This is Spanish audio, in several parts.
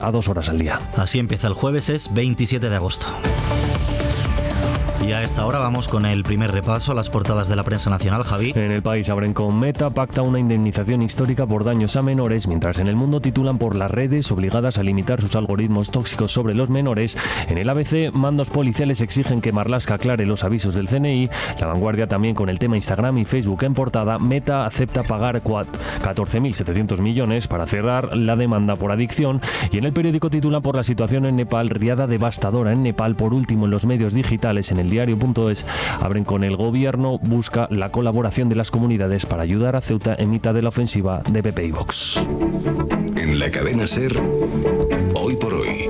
a 2 horas al día. Así empieza el jueves, es 27 de agosto. Y a esta hora vamos con el primer repaso a las portadas de la prensa nacional, Javi. En El País abren con Meta pacta una indemnización histórica por daños a menores, mientras en El Mundo titulan por las redes obligadas a limitar sus algoritmos tóxicos sobre los menores. En el ABC, mandos policiales exigen que Marlaska aclare los avisos del CNI. La Vanguardia también con el tema Instagram y Facebook en portada. Meta acepta pagar 14.700 millones para cerrar la demanda por adicción. Y en El Periódico titulan por la situación en Nepal, riada devastadora en Nepal. Por último, en los medios digitales, en el diario.es abren con el gobierno busca la colaboración de las comunidades para ayudar a Ceuta en mitad de la ofensiva de PP y Vox. En la cadena SER, hoy por hoy.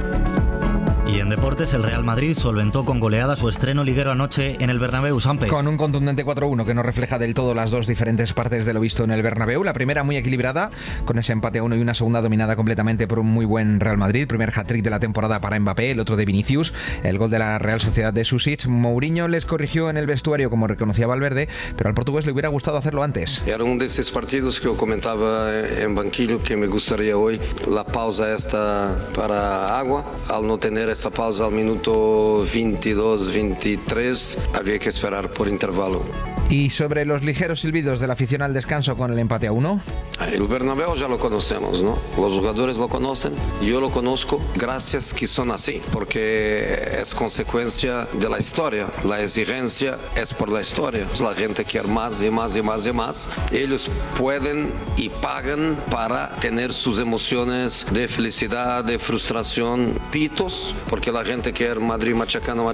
Y en deportes, el Real Madrid solventó con goleada su estreno liguero anoche en el Bernabéu, Sampe. Con un contundente 4-1 que no refleja del todo las dos diferentes partes de lo visto en el Bernabéu. La primera muy equilibrada, con ese empate a 1 y una segunda dominada completamente por un muy buen Real Madrid. Primer hat-trick de la temporada para Mbappé, el otro de Vinicius. El gol de la Real Sociedad de Susic. Mourinho les corrigió en el vestuario, como reconocía Valverde, pero al portugués le hubiera gustado hacerlo antes. Era uno de esos partidos que yo comentaba en banquillo que me gustaría hoy la pausa esta para agua. Al no tener esta pausa al minuto 22-23 había que esperar por intervalo. Y sobre los ligeros silbidos de la afición al descanso con el empate a 1. El Bernabéu ya lo conocemos, ¿no? Los jugadores lo conocen, yo lo conozco, gracias que son así, porque es consecuencia de la historia. La exigencia es por la historia. La gente quiere más y más y más y más. Ellos pueden y pagan para tener sus emociones de felicidad, de frustración, pitos, porque la gente quiere Madrid machacando,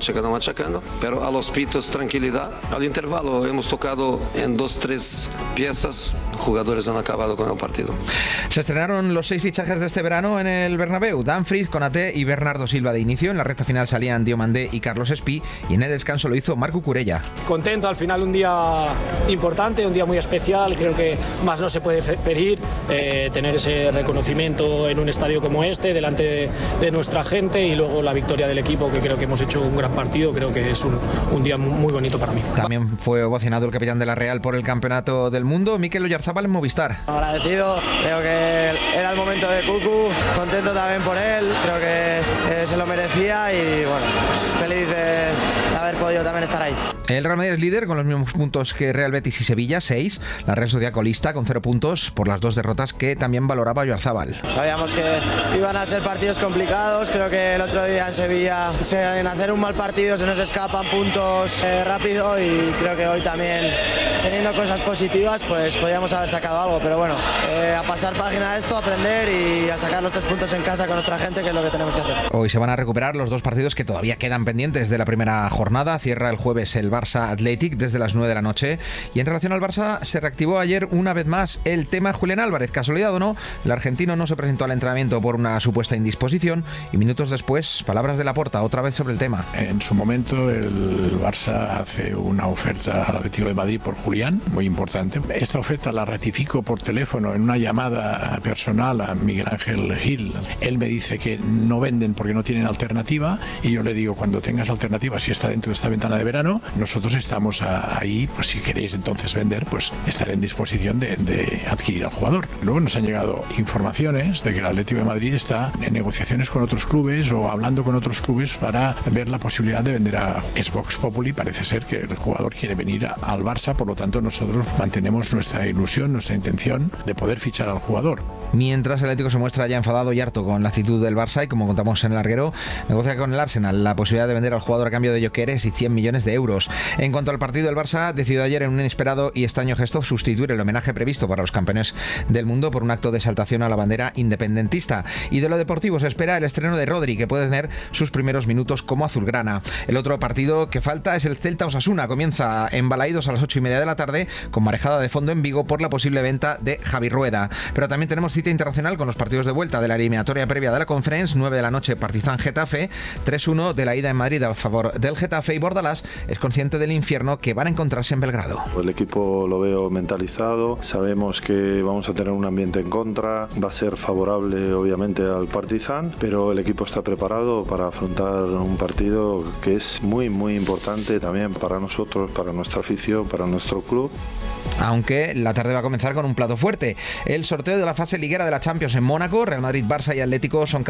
pero a los pitos tranquilidad. Al intervalo hemos tocado en 2-3 piezas, jugadores han acabado con el partido. Se estrenaron los 6 fichajes de este verano en el Bernabéu: Dumfries, Konaté y Bernardo Silva de inicio. En la recta final salían Diomandé y Carlos Espí, y en el descanso lo hizo Marco Curella. Contento, al final un día importante, un día muy especial, creo que más no se puede pedir, tener ese reconocimiento en un estadio como este, delante de nuestra gente, y luego la victoria del equipo, que creo que hemos hecho un gran partido. Creo que es un día muy bonito para mí. También fue ovacionado el capitán de la Real por el Campeonato del Mundo, Mikel Oyarzabal en Movistar. Agradecido, creo que era el momento de Cucu, contento también por él, creo que se lo merecía y bueno, pues feliz de haber podido también estar ahí. El Real Madrid es líder con los mismos puntos que Real Betis y Sevilla, 6. La Real Sociedad colista con 0 puntos por las 2 derrotas que también valoraba Oyarzabal. Sabíamos que iban a ser partidos complicados, creo que el otro día en Sevilla en hacer un mal partido se nos escapan puntos rápido, y creo que hoy también, teniendo cosas positivas, pues podíamos haber sacado algo, pero bueno, a pasar página a esto, a aprender y a sacar los 3 puntos en casa con nuestra gente, que es lo que tenemos que hacer. Hoy se van a recuperar los 2 partidos que todavía quedan pendientes de la primera jornada. Cierra el jueves el Barça Athletic desde las 9 de la noche, y en relación al Barça se reactivó ayer una vez más el tema Julián Álvarez. Casualidad o no, el argentino no se presentó al entrenamiento por una supuesta indisposición, y minutos después, palabras de Laporta otra vez sobre el tema. En su momento el Barça hace una oferta al Atlético de Madrid por Julián, muy importante. Esta oferta la ratifico por teléfono en una llamada personal a Miguel Ángel Gil. Él me dice que no venden porque no tienen alternativa, y yo le digo, cuando tengas alternativa, si está dentro de esta ventana de verano, nosotros estamos ahí, pues si queréis entonces vender, pues estaré en disposición de adquirir al jugador. Luego nos han llegado informaciones de que el Atlético de Madrid está en negociaciones con otros clubes o hablando con otros clubes para ver la posibilidad de vender a Vox Populi. Parece ser que el jugador quiere venir al Barça, por lo tanto nosotros mantenemos nuestra ilusión, nuestra intención de poder fichar al jugador. Mientras el Atlético se muestra ya enfadado y harto con la actitud del Barça, y como contamos en el larguero, negocia con el Arsenal la posibilidad de vender al jugador a cambio de Gyökeres y 100 millones de euros. En cuanto al partido, el Barça decidió ayer en un inesperado y extraño gesto sustituir el homenaje previsto para los campeones del mundo por un acto de exaltación a la bandera independentista. Y de lo deportivo se espera el estreno de Rodri, que puede tener sus primeros minutos como azulgrana. El otro partido que falta es el Celta-Osasuna. Comienza en Balaídos a las 8:30 de la tarde, con marejada de fondo en Vigo por la posible venta de Javi Rueda. Pero también tenemos cita internacional con los partidos de vuelta de la eliminatoria previa de la Conference. 9 de la noche, Partizan-Getafe, 3-1 de la ida en Madrid a favor del Getafe, y Bordalás es consciente del infierno que van a encontrarse en Belgrado. El equipo lo veo mentalizado, sabemos que vamos a tener un ambiente en contra, va a ser favorable obviamente al Partizan, pero el equipo está preparado para afrontar un partido que es muy importante también para nosotros, para nuestra afición, para nuestro club. Aunque la tarde va a comenzar con un plato fuerte: el sorteo de la fase liguera de la Champions en Mónaco. Real Madrid, Barça y Atlético son